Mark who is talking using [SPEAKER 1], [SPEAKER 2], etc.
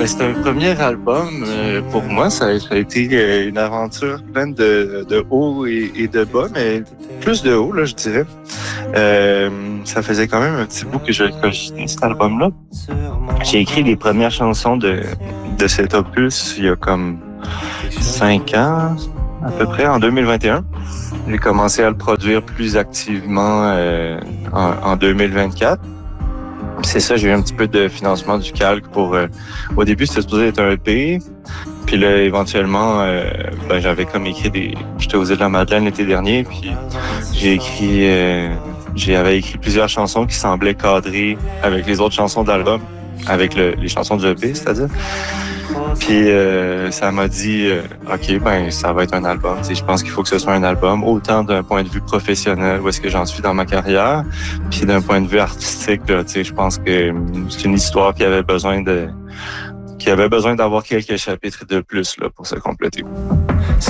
[SPEAKER 1] c'est un premier album. Pour moi, ça a été une aventure pleine de hauts et de bas, mais plus de hauts, là, je dirais. Ça faisait quand même un petit bout que je cogitais cet album-là. J'ai écrit les premières chansons de cet opus il y a comme 5 ans, à peu près, en 2021. J'ai commencé à le produire plus activement en 2024. C'est ça, j'ai eu un petit peu de financement du calque pour... au début, c'était supposé être un EP. Puis là, éventuellement, j'avais comme écrit j'étais aux îles de la Madeleine l'été dernier, puis j'avais écrit plusieurs chansons qui semblaient cadrer avec les autres chansons de l'album, avec les chansons du EP, c'est-à-dire. Puis ça m'a dit, OK, ça va être un album. Je pense qu'il faut que ce soit un album, autant d'un point de vue professionnel, où est-ce que j'en suis dans ma carrière, puis d'un point de vue artistique, là, je pense que c'est une histoire qui avait besoin d'avoir quelques chapitres de plus là pour se compléter.